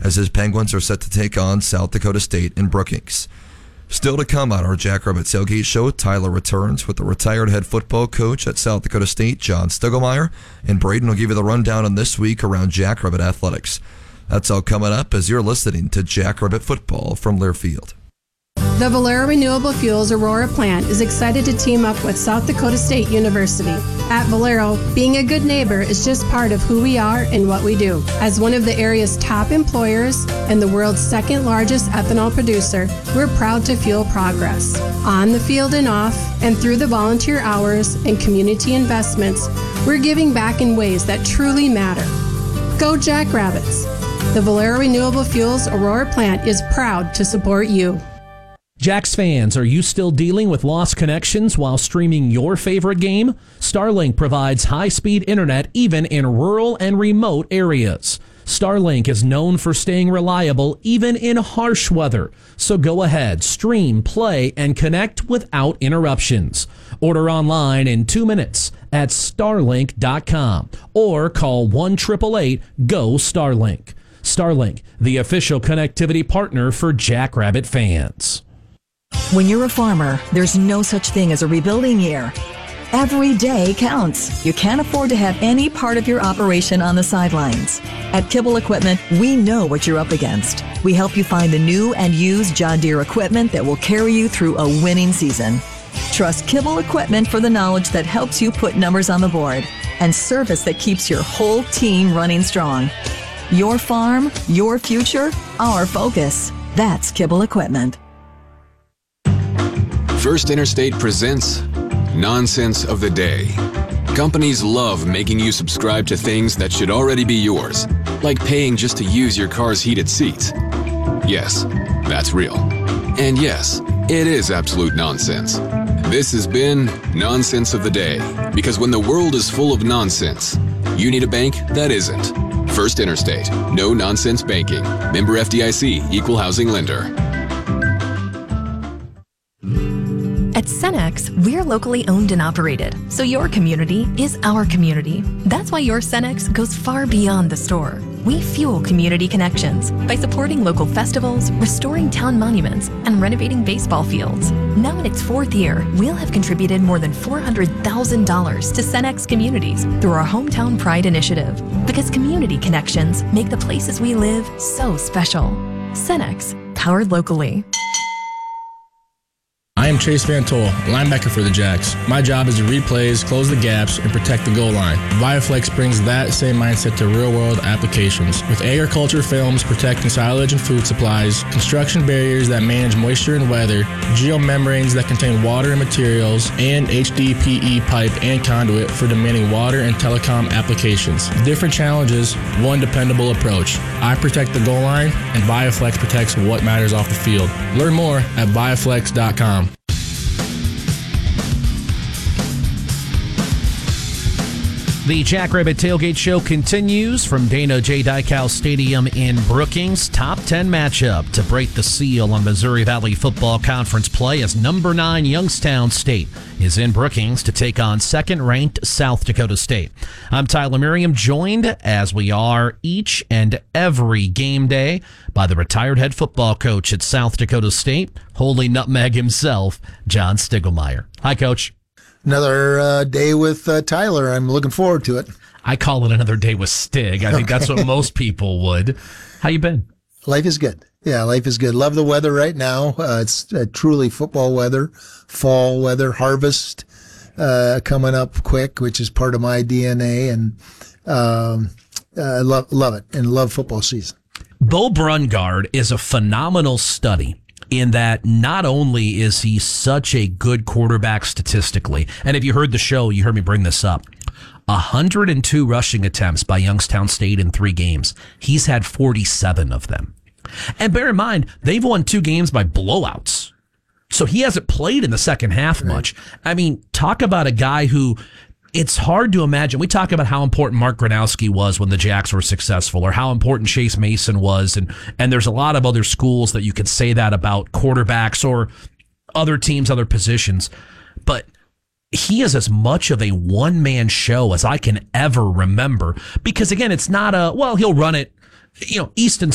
as his Penguins are set to take on South Dakota State in Brookings. Still to come on our Jackrabbit Tailgate Show, Tyler returns with the retired head football coach at South Dakota State, John Stiegelmeier, and Braden will give you the rundown on this week around Jackrabbit athletics. That's all coming up as you're listening to Jackrabbit Football from Learfield. The Valero Renewable Fuels Aurora plant is excited to team up with South Dakota State University. At Valero, being a good neighbor is just part of who we are and what we do. As one of the area's top employers and the world's second largest ethanol producer, we're proud to fuel progress. On the field and off, and through the volunteer hours and community investments, we're giving back in ways that truly matter. Go Jackrabbits! The Valero Renewable Fuels Aurora plant is proud to support you. Jacks fans, are you still dealing with lost connections while streaming your favorite game? Starlink provides high-speed internet even in rural and remote areas. Starlink is known for staying reliable even in harsh weather. So go ahead, stream, play, and connect without interruptions. Order online in 2 minutes at starlink.com or call 1-888-GO-STARLINK. Starlink, the official connectivity partner for Jackrabbit fans. When you're a farmer, there's no such thing as a rebuilding year. Every day counts. You can't afford to have any part of your operation on the sidelines. At Kibble Equipment, we know what you're up against. We help you find the new and used John Deere equipment that will carry you through a winning season. Trust Kibble Equipment for the knowledge that helps you put numbers on the board and service that keeps your whole team running strong. Your farm, your future, our focus. That's Kibble Equipment. First Interstate presents Nonsense of the Day. Companies love making you subscribe to things that should already be yours, like paying just to use your car's heated seats. Yes, that's real. And yes, it is absolute nonsense. This has been Nonsense of the Day, because when the world is full of nonsense, you need a bank that isn't. First Interstate. No nonsense banking. Member FDIC. Equal housing lender. At Cenex, we're locally owned and operated, so your community is our community. That's why your Cenex goes far beyond the store. We fuel community connections by supporting local festivals, restoring town monuments, and renovating baseball fields. Now in its 4th year, we'll have contributed more than $400,000 to Cenex communities through our Hometown Pride initiative, because community connections make the places we live so special. Cenex, powered locally. I am Chase Van Tol, linebacker for the Jacks. My job is to read plays, close the gaps, and protect the goal line. Viaflex brings that same mindset to real-world applications. With agriculture films protecting silage and food supplies, construction barriers that manage moisture and weather, geomembranes that contain water and materials, and HDPE pipe and conduit for demanding water and telecom applications. Different challenges, one dependable approach. I protect the goal line, and Viaflex protects what matters off the field. Learn more at Viaflex.com. The Jackrabbit Tailgate Show continues from Dana J. Dykhouse Stadium in Brookings. Top 10 matchup to break the seal on Missouri Valley Football Conference play as number 9 Youngstown State is in Brookings to take on second-ranked South Dakota State. I'm Tyler Merriam, joined as we are each and every game day by the retired head football coach at South Dakota State, Holy Nutmeg himself, John Stiegelmeier. Hi, Coach. Another day with Tyler. I'm looking forward to it. I call it another day with Stig. I think that's what most people would. How you been? Life is good. Yeah, life is good. Love the weather right now. It's truly football weather, fall weather, harvest coming up quick, which is part of my DNA, and I love it and love football season. Bo Brungard is a phenomenal study in that not only is he such a good quarterback statistically, and if you heard the show, you heard me bring this up, 102 rushing attempts by Youngstown State in 3 games. He's had 47 of them. And bear in mind, they've won 2 games by blowouts. So he hasn't played in the second half much. I mean, talk about a guy who it's hard to imagine. We talk about how important Mark Gronowski was when the Jacks were successful, or how important Chase Mason was, and there's a lot of other schools that you could say that about quarterbacks or other teams, other positions. But he is as much of a one-man show as I can ever remember, because again, it's not he'll run it, Easton